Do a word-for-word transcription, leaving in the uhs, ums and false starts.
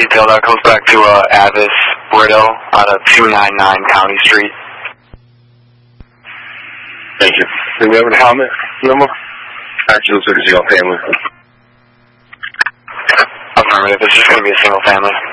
detail that goes back to uh, Avis Brito out of two ninety-nine County Street. Thank you. Do we have a helmet number? Actually, looks like a single family. Affirmative. It's just going to be a single family.